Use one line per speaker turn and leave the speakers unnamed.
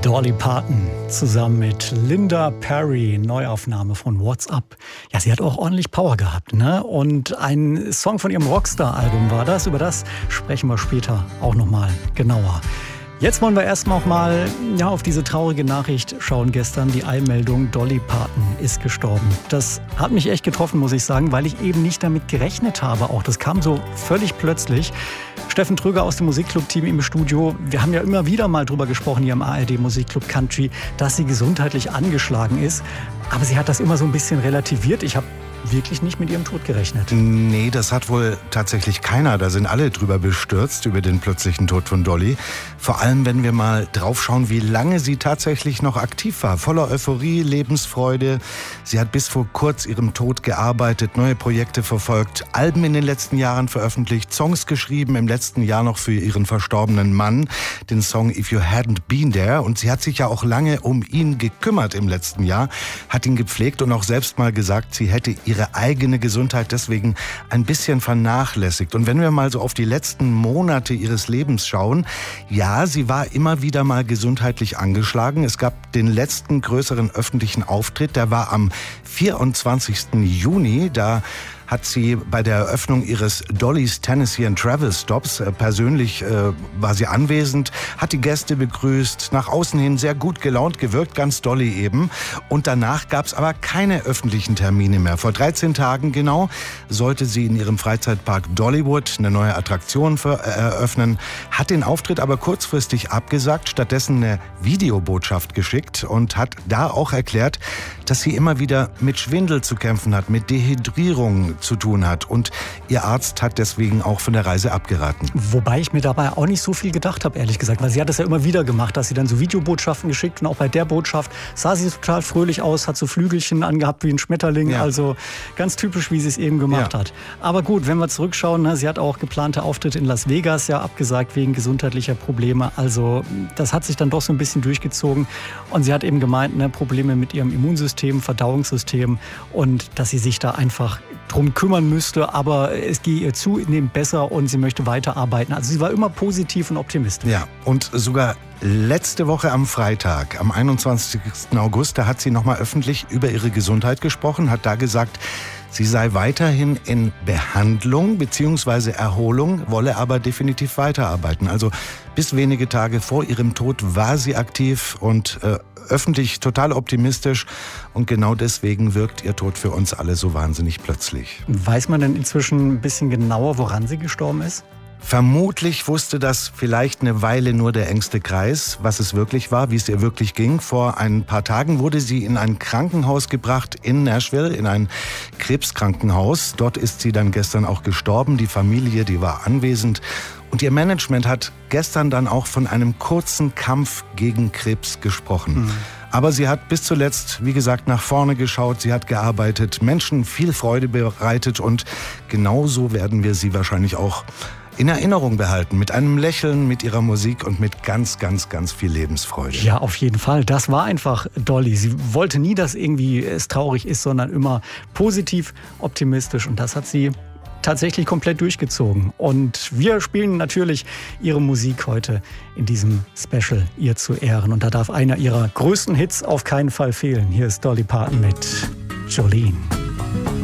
Dolly Parton zusammen mit Linda Perry, Neuaufnahme von What's Up. Ja, sie hat auch ordentlich Power gehabt, ne? Und ein Song von ihrem Rockstar-Album war das. Über das sprechen wir später auch nochmal genauer. Jetzt wollen wir erst noch mal auf diese traurige Nachricht schauen. Gestern die Eilmeldung, Dolly Parton ist gestorben. Das hat mich echt getroffen, muss ich sagen, weil ich eben nicht damit gerechnet habe. Auch das kam so völlig plötzlich. Steffen Tröger aus dem Musikclub-Team im Studio. Wir haben ja immer wieder mal drüber gesprochen hier im ARD Musikclub Country, dass sie gesundheitlich angeschlagen ist. Aber sie hat das immer so ein bisschen relativiert. Ich habe wirklich nicht mit ihrem Tod gerechnet.
Nee, das hat wohl tatsächlich keiner. Da sind alle drüber bestürzt, über den plötzlichen Tod von Dolly. Vor allem, wenn wir mal draufschauen, wie lange sie tatsächlich noch aktiv war. Voller Euphorie, Lebensfreude. Sie hat bis vor kurz ihrem Tod gearbeitet, neue Projekte verfolgt, Alben in den letzten Jahren veröffentlicht, Songs geschrieben, im letzten Jahr noch für ihren verstorbenen Mann, den Song If You Hadn't Been There. Und sie hat sich ja auch lange um ihn gekümmert im letzten Jahr, hat ihn gepflegt und auch selbst mal gesagt, sie hätte ihre eigene Gesundheit deswegen ein bisschen vernachlässigt. Und wenn wir mal so auf die letzten Monate ihres Lebens schauen, ja, sie war immer wieder mal gesundheitlich angeschlagen. Es gab den letzten größeren öffentlichen Auftritt, der war am 24. Juni, da hat sie bei der Eröffnung ihres Dolly's Tennessee and Travel Stops persönlich war sie anwesend, hat die Gäste begrüßt, nach außen hin sehr gut gelaunt gewirkt, ganz Dolly eben. Und danach gab es aber keine öffentlichen Termine mehr. Vor 13 Tagen genau sollte sie in ihrem Freizeitpark Dollywood eine neue Attraktion eröffnen, hat den Auftritt aber kurzfristig abgesagt, stattdessen eine Videobotschaft geschickt und hat da auch erklärt, dass sie immer wieder mit Schwindel zu kämpfen hat, mit Dehydrierung zu tun hat. Und ihr Arzt hat deswegen auch von der Reise abgeraten.
Wobei ich mir dabei auch nicht so viel gedacht habe, ehrlich gesagt. Weil sie hat das ja immer wieder gemacht, dass sie dann so Videobotschaften geschickt. Und auch bei der Botschaft sah sie total fröhlich aus, hat so Flügelchen angehabt wie ein Schmetterling. Ja. Also ganz typisch, wie sie es eben gemacht hat. Aber gut, wenn wir zurückschauen, ne, sie hat auch geplante Auftritte in Las Vegas ja abgesagt wegen gesundheitlicher Probleme. Also das hat sich dann doch so ein bisschen durchgezogen. Und sie hat eben gemeint, ne, Probleme mit ihrem Immunsystem, Verdauungssystem und dass sie sich da einfach drum kümmern müsste, aber es gehe ihr zunehmend besser und sie möchte weiterarbeiten. Also sie war immer positiv und optimistisch.
Ja, und sogar letzte Woche am Freitag, am 21. August, da hat sie nochmal öffentlich über ihre Gesundheit gesprochen, hat da gesagt, sie sei weiterhin in Behandlung bzw. Erholung, wolle aber definitiv weiterarbeiten. Also bis wenige Tage vor ihrem Tod war sie aktiv und öffentlich total optimistisch. Und genau deswegen wirkt ihr Tod für uns alle so wahnsinnig plötzlich.
Weiß man denn inzwischen ein bisschen genauer, woran sie gestorben ist?
Vermutlich wusste das vielleicht eine Weile nur der engste Kreis, was es wirklich war, wie es ihr wirklich ging. Vor ein paar Tagen wurde sie in ein Krankenhaus gebracht in Nashville, in ein Krebskrankenhaus. Dort ist sie dann gestern auch gestorben. Die Familie, die war anwesend. Und ihr Management hat gestern dann auch von einem kurzen Kampf gegen Krebs gesprochen. Aber sie hat bis zuletzt, wie gesagt, nach vorne geschaut, sie hat gearbeitet, Menschen viel Freude bereitet und genauso werden wir sie wahrscheinlich auch in Erinnerung behalten. Mit einem Lächeln, mit ihrer Musik und mit ganz, ganz, ganz viel Lebensfreude.
Ja, auf jeden Fall. Das war einfach Dolly. Sie wollte nie, dass irgendwie es traurig ist, sondern immer positiv, optimistisch. Und das hat sie tatsächlich komplett durchgezogen. Und wir spielen natürlich ihre Musik heute in diesem Special, ihr zu Ehren. Und da darf einer ihrer größten Hits auf keinen Fall fehlen. Hier ist Dolly Parton mit Jolene.